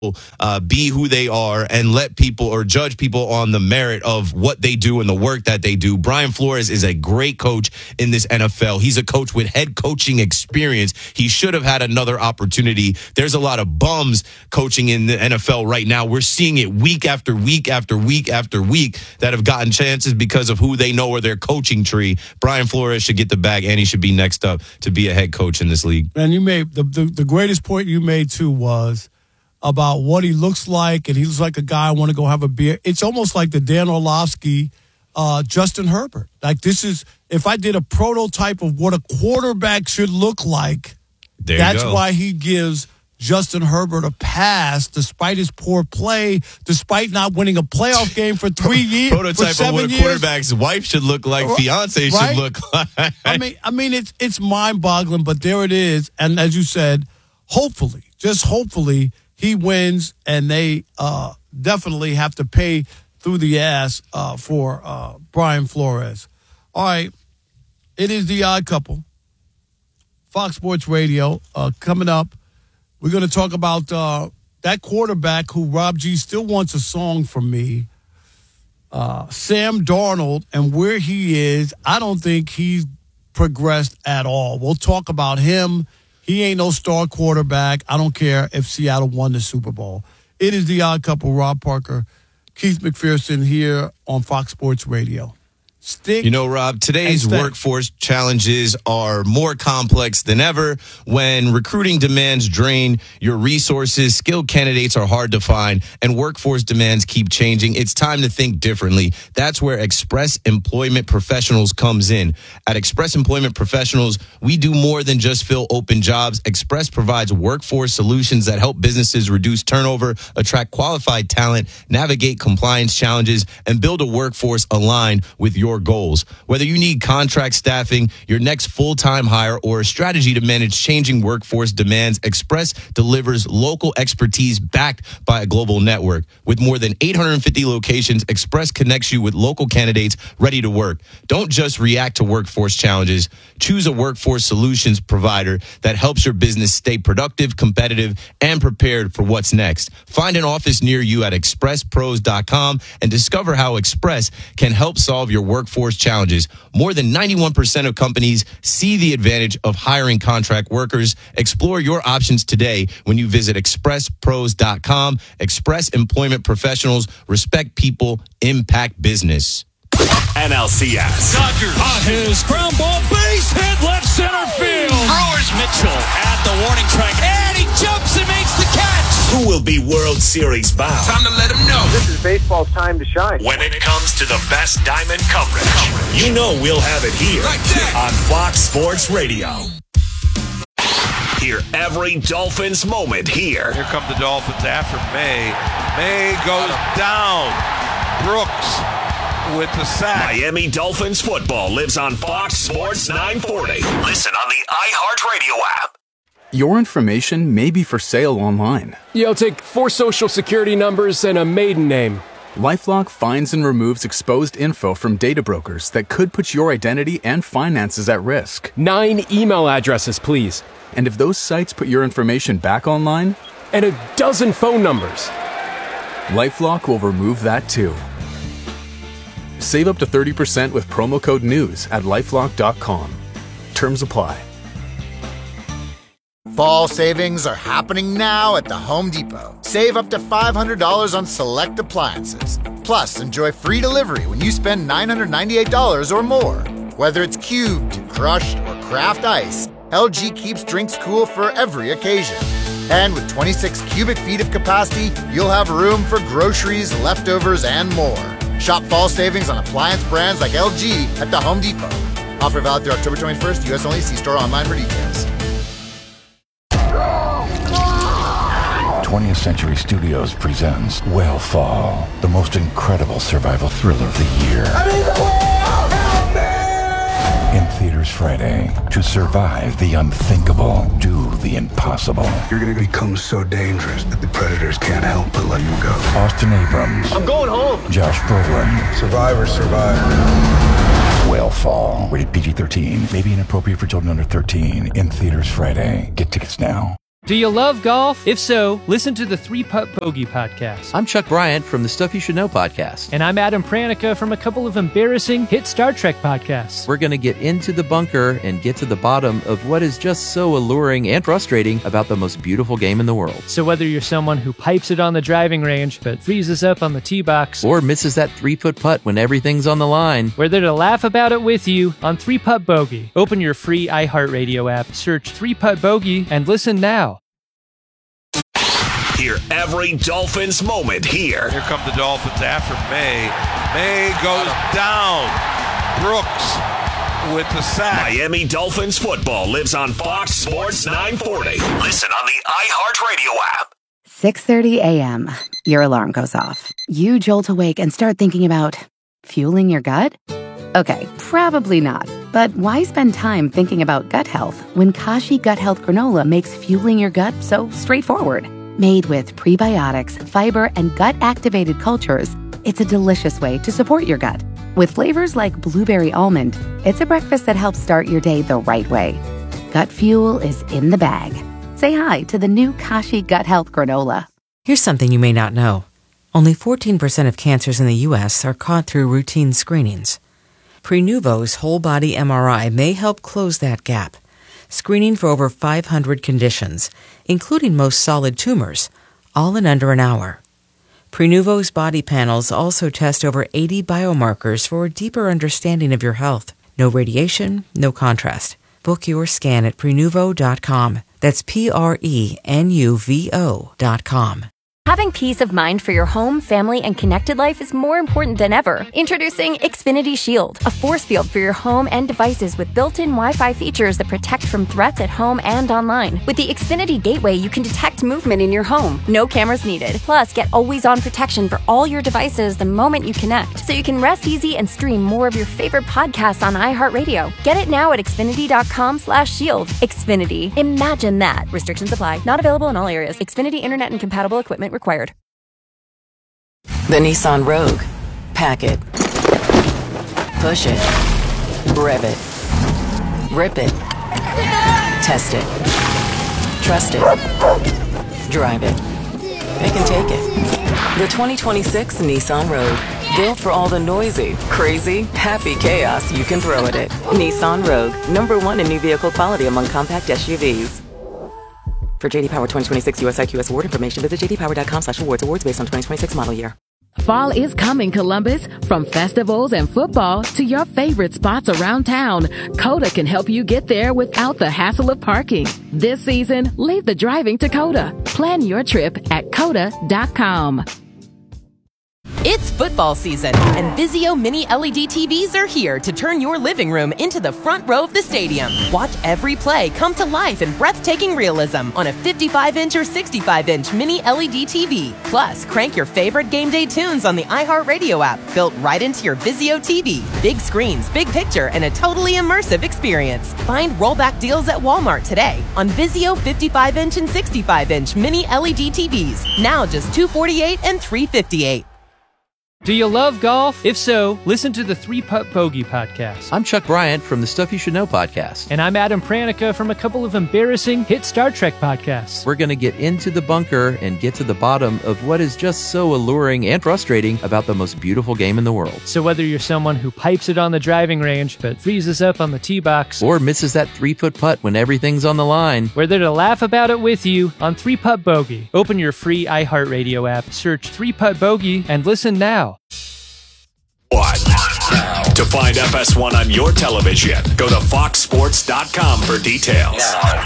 be who they are and let people or judge people on the merit of what they do and the work that they do. Brian Flores is a great coach in this NFL. He's a coach with head coaching experience. He should have had another opportunity. There's a lot of bums coaching in the NFL right now. We're seeing it week after week after week after week that have gotten chances because of who they know or their coaching tree. Brian Flores should get the bag, and he should be next up to be a head coach in this league. And you made the greatest point you made, too, was about what he looks like, and he looks like a guy I want to go have a beer. It's almost like the Dan Orlovsky, Justin Herbert. Like, this is, if I did a prototype of what a quarterback should look like, that's why he gives Justin Herbert a pass despite his poor play, despite not winning a playoff game for 3 years. Prototype of what a quarterback's wife should look like, fiance should look like. I mean, it's mind-boggling, but there it is. And as you said, hopefully, just hopefully, he wins, and they definitely have to pay through the ass for Brian Flores. All right, it is The Odd Couple, Fox Sports Radio. Coming up, we're going to talk about that quarterback who Rob G still wants a song from me, Sam Darnold, and where he is. I don't think he's progressed at all. We'll talk about him. He ain't no star quarterback. I don't care if Seattle won the Super Bowl. It is The Odd Couple, Rob Parker, Keith McPherson here on Fox Sports Radio. You know, Rob, today's workforce challenges are more complex than ever. When recruiting demands drain your resources, skilled candidates are hard to find, and workforce demands keep changing. It's time to think differently. That's where Express Employment Professionals comes in. At Express Employment Professionals, we do more than just fill open jobs. Express provides workforce solutions that help businesses reduce turnover, attract qualified talent, navigate compliance challenges, and build a workforce aligned with your goals. Whether you need contract staffing, your next full-time hire, or a strategy to manage changing workforce demands, Express delivers local expertise backed by a global network. With more than 850 locations, Express connects you with local candidates ready to work. Don't just react to workforce challenges. Choose a workforce solutions provider that helps your business stay productive, competitive, and prepared for what's next. Find an office near you at expresspros.com and discover how Express can help solve your workforce challenges. More than 91% of companies see the advantage of hiring contract workers. Explore your options today when you visit expresspros.com. Express Employment Professionals. Respect people, impact business. NLCS. Dodgers on his ground ball, base hit, left center field. Brewers Mitchell at the warning track, and he jumps and makes the catch. Who will be World Series bound? Time to let him know. This is baseball's time to shine. When it comes to the best diamond coverage, you know we'll have it here on Fox Sports Radio. Hear every Dolphins moment here. Here come the Dolphins after May. May goes down. Brooks with the sack. Miami Dolphins football lives on Fox Sports 940. Listen on the iHeartRadio app. Your information may be for sale online. Yeah, I'll take 4 social security numbers and a maiden name. LifeLock finds and removes exposed info from data brokers that could put your identity and finances at risk. 9 email addresses, please. And if those sites put your information back online? And a dozen phone numbers. LifeLock will remove that too. Save up to 30% with promo code NEWS at LifeLock.com. Terms apply. Fall savings are happening now at the Home Depot. Save up to $500 on select appliances. Plus, enjoy free delivery when you spend $998 or more. Whether it's cubed, crushed, or craft ice, LG keeps drinks cool for every occasion. And with 26 cubic feet of capacity, you'll have room for groceries, leftovers, and more. Shop fall savings on appliance brands like LG at the Home Depot. Offer valid through October 21st. U.S. only. See store online for details. 20th Century Studios presents Whale Fall, the most incredible survival thriller of the year. I need the whale! Help me! In theaters Friday. To survive the unthinkable, do the impossible. You're going to become so dangerous that the predators can't help but let you go. Austin Abrams. I'm going home. Josh Brolin. Survivors survive. Whale Fall. Rated PG-13. May be inappropriate for children under 13. In theaters Friday. Get tickets now. Do you love golf? If so, listen to the 3-Putt Bogey podcast. I'm Chuck Bryant from the Stuff You Should Know podcast. And I'm Adam Pranica from a couple of embarrassing hit Star Trek podcasts. We're going to get into the bunker and get to the bottom of what is just so alluring and frustrating about the most beautiful game in the world. So whether you're someone who pipes it on the driving range but freezes up on the tee box, or misses that 3-foot putt when everything's on the line, we're there to laugh about it with you on 3-Putt Bogey. Open your free iHeartRadio app, search 3-Putt Bogey, and listen now. Hear every Dolphins moment here. Here come the Dolphins after May. May goes down. Brooks with the sack. Miami Dolphins football lives on Fox Sports 940. Listen on the iHeartRadio app. 6:30 a.m. Your alarm goes off. You jolt awake and start thinking about fueling your gut? Okay, probably not. But why spend time thinking about gut health when Kashi Gut Health Granola makes fueling your gut so straightforward? Made with prebiotics, fiber, and gut-activated cultures, it's a delicious way to support your gut. With flavors like blueberry almond, it's a breakfast that helps start your day the right way. Gut fuel is in the bag. Say hi to the new Kashi Gut Health Granola. Here's something you may not know. Only 14% of cancers in the U.S. are caught through routine screenings. Prenuvo's whole-body MRI may help close that gap, screening for over 500 conditions, including most solid tumors, all in under an hour. Prenuvo's body panels also test over 80 biomarkers for a deeper understanding of your health. No radiation, no contrast. Book your scan at Prenuvo.com. That's Prenuvo.com. Having peace of mind for your home, family, and connected life is more important than ever. Introducing Xfinity Shield, a force field for your home and devices with built-in Wi-Fi features that protect from threats at home and online. With the Xfinity Gateway, you can detect movement in your home. No cameras needed. Plus, get always-on protection for all your devices the moment you connect, so you can rest easy and stream more of your favorite podcasts on iHeartRadio. Get it now at Xfinity.com/shield. Xfinity. Imagine that. Restrictions apply. Not available in all areas. Xfinity Internet and compatible equipment required. The Nissan Rogue. Pack it. Push it. Rev it. Rip it. Test it. Trust it. Drive it. They can take it. The 2026 Nissan Rogue. Built for all the noisy, crazy, happy chaos you can throw at it. Nissan Rogue. #1 in new vehicle quality among compact SUVs. For JD Power 2026 US IQS award information, visit jdpower.com/awards. Awards based on 2026 model year. Fall is coming, Columbus. From festivals and football to your favorite spots around town, Coda can help you get there without the hassle of parking. This season, leave the driving to Coda. Plan your trip at Coda.com. It's football season, and Vizio Mini LED TVs are here to turn your living room into the front row of the stadium. Watch every play come to life in breathtaking realism on a 55-inch or 65-inch Mini LED TV. Plus, crank your favorite game day tunes on the iHeartRadio app, built right into your Vizio TV. Big screens, big picture, and a totally immersive experience. Find rollback deals at Walmart today on Vizio 55-inch and 65-inch Mini LED TVs. Now just $248 and $358. Do you love golf? If so, listen to the 3-Putt Bogey podcast. I'm Chuck Bryant from the Stuff You Should Know podcast. And I'm Adam Pranica from a couple of embarrassing hit Star Trek podcasts. We're going to get into the bunker and get to the bottom of what is just so alluring and frustrating about the most beautiful game in the world. So whether you're someone who pipes it on the driving range but freezes up on the tee box, or misses that 3-foot putt when everything's on the line, we're there to laugh about it with you on 3-Putt Bogey. Open your free iHeartRadio app, search 3-Putt Bogey, and listen now. To find FS1 on your television, go to foxsports.com for details.